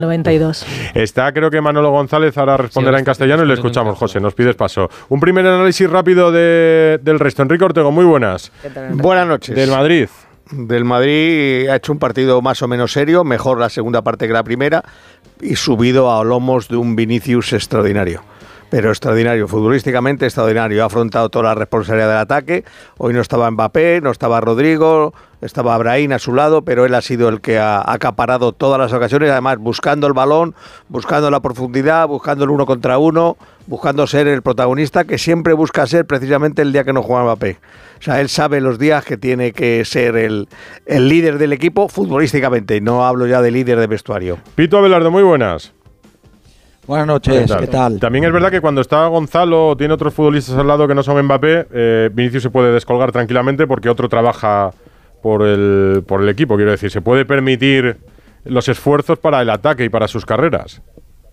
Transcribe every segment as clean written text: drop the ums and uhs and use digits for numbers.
92. Está, creo que Manolo González ahora responderá en castellano y le escuchamos. José, nos pides paso. Un primer análisis rápido del resto. Enrique Ortego, muy buenas. Buenas noches. Del Madrid. Del Madrid ha hecho un partido más o menos serio, mejor la segunda parte que la primera, y subido a lomos de un Vinicius extraordinario. Pero extraordinario, futbolísticamente extraordinario. Ha afrontado toda la responsabilidad del ataque. Hoy no estaba Mbappé, no estaba Rodrigo, estaba Brahim a su lado, pero él ha sido el que ha acaparado todas las ocasiones, además buscando el balón, buscando la profundidad, buscando el uno contra uno, buscando ser el protagonista, que siempre busca ser precisamente el día que no juega Mbappé. O sea, él sabe los días que tiene que ser el líder del equipo futbolísticamente, y no hablo ya de líder de vestuario. Pito Abelardo, muy buenas. Buenas noches, ¿qué tal? También es verdad que cuando está Gonzalo o tiene otros futbolistas al lado que no son Mbappé, Vinicius se puede descolgar tranquilamente porque otro trabaja por el equipo, quiero decir, se puede permitir los esfuerzos para el ataque y para sus carreras.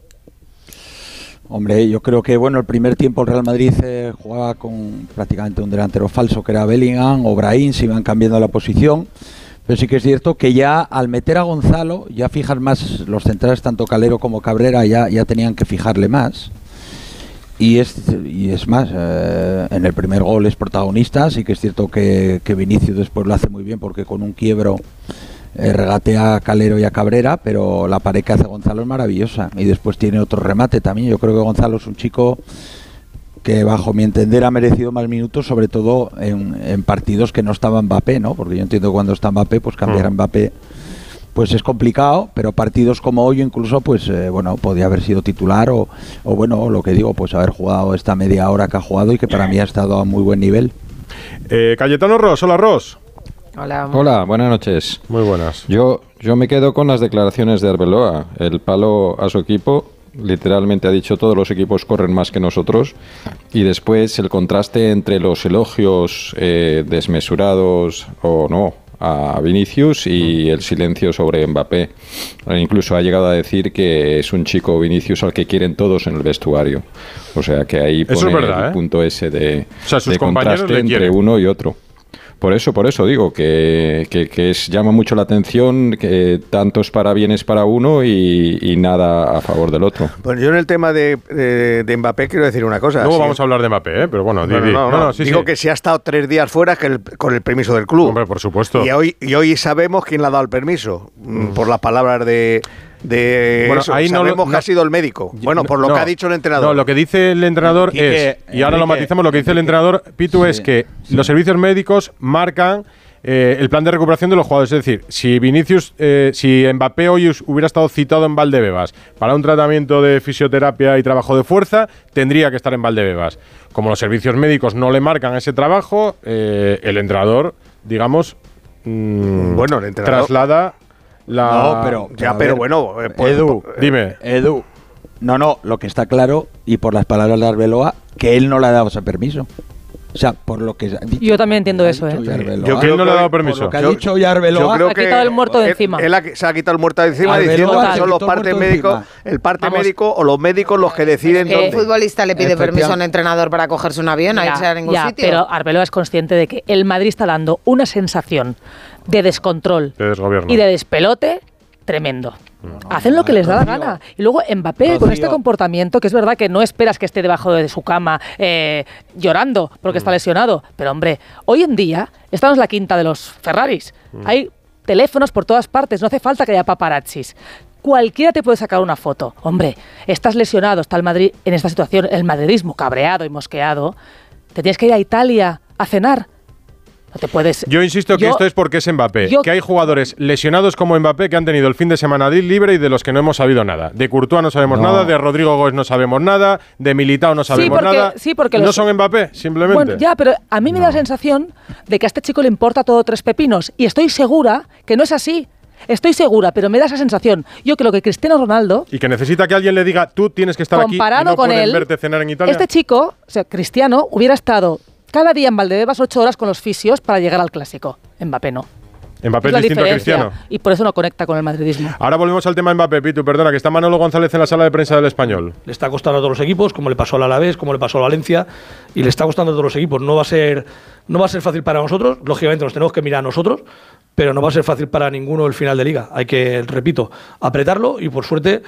Hombre, yo creo que el primer tiempo el Real Madrid jugaba con prácticamente un delantero falso que era Bellingham o Brahim, se iban cambiando la posición. Pero sí que es cierto que ya al meter a Gonzalo, ya fijan más los centrales, tanto Calero como Cabrera, ya tenían que fijarle más. Y es más, en el primer gol es protagonista, sí que es cierto que Vinicius después lo hace muy bien porque con un quiebro regatea a Calero y a Cabrera, pero la pared que hace Gonzalo es maravillosa. Y después tiene otro remate también. Yo creo que Gonzalo es un chico que bajo mi entender ha merecido más minutos, sobre todo en partidos que no estaba Mbappé, ¿no? Porque yo entiendo que cuando está Mbappé, pues cambiar a Mbappé pues es complicado, pero partidos como hoy incluso, pues podía haber sido titular o lo que digo, pues haber jugado esta media hora que ha jugado y que para mí ha estado a muy buen nivel. Cayetano Ros, hola Ros. Hola, buenas noches. Muy buenas. Yo me quedo con las declaraciones de Arbeloa, el palo a su equipo. Literalmente ha dicho todos los equipos corren más que nosotros, y después el contraste entre los elogios desmesurados o no a Vinicius y el silencio sobre Mbappé. Incluso ha llegado a decir que es un chico Vinicius al que quieren todos en el vestuario. O sea que ahí pone es verdad, el punto ese de sus contraste entre uno y otro. Por eso digo que llama mucho la atención que tantos parabienes para uno y nada a favor del otro. Bueno, yo en el tema de Mbappé quiero decir una cosa. Luego vamos a hablar de Mbappé, pero bueno. Digo que si ha estado 3 días fuera con el permiso del club. Hombre, por supuesto. Y hoy sabemos quién le ha dado el permiso, por las palabras de eso. Ahí sabemos que ha sido el médico. Por lo que ha dicho el entrenador. No, lo que dice el entrenador y ahora lo matizamos, lo que dice el entrenador, Pitu, es que los servicios médicos marcan el plan de recuperación de los jugadores. Es decir, si Mbappé hoy hubiera estado citado en Valdebebas para un tratamiento de fisioterapia y trabajo de fuerza, tendría que estar en Valdebebas. Como los servicios médicos no le marcan ese trabajo, el entrenador, digamos, el entrenador traslada Edu, dime. Edu, lo que está claro, y por las palabras de Arbeloa, que él no le ha dado ese permiso. O sea, por lo que ha dicho. Yo también entiendo eso, Yo creo que no le ha dado permiso. Por lo que ha dicho ya Arbeloa, se ha quitado el muerto de encima. Él se ha quitado el muerto de encima diciendo que son los partes médicos, médico o los médicos los que deciden dónde. El futbolista le pide permiso a un entrenador para cogerse un avión a irse a ningún sitio. Pero Arbeloa es consciente de que el Madrid está dando una sensación de descontrol y de despelote tremendo. Hacen lo que les da la gana. Y luego Mbappé, con este comportamiento, que es verdad que no esperas que esté debajo de su cama llorando porque está lesionado, pero hombre, hoy en día estamos en la quinta de los Ferraris. Hay teléfonos por todas partes, no hace falta que haya paparazzis. Cualquiera te puede sacar una foto. Hombre, estás lesionado, está el Madrid en esta situación, el madridismo cabreado y mosqueado. Te tienes que ir a Italia a cenar. No te puedes. Yo insisto que esto es porque es Mbappé. Que hay jugadores lesionados como Mbappé que han tenido el fin de semana libre y de los que no hemos sabido nada. De Courtois no sabemos nada, de Rodrigo Gómez no sabemos nada, de Militao no sabemos nada. Sí, porque no son Mbappé, simplemente. Bueno, ya, pero a mí me da la sensación de que a este chico le importa todo 3 pepinos. Y estoy segura que no es así. Estoy segura, pero me da esa sensación. Yo creo que Cristiano Ronaldo... Y que necesita que alguien le diga, tú tienes que estar aquí y no pueden verte cenar en Italia. Este chico, Cristiano, hubiera estado cada día en Valdebebas 8 horas con los fisios para llegar al Clásico. Mbappé no. Mbappé es distinto a Cristiano. Y por eso no conecta con el madridismo. Ahora volvemos al tema Mbappé, Pitu, perdona, que está Manolo González en la sala de prensa del Español. Le está costando a todos los equipos, como le pasó al Alavés, como le pasó al Valencia, y le está costando a todos los equipos. No va a ser fácil para nosotros, lógicamente nos tenemos que mirar a nosotros, pero no va a ser fácil para ninguno el final de liga. Hay que, repito, apretarlo y por suerte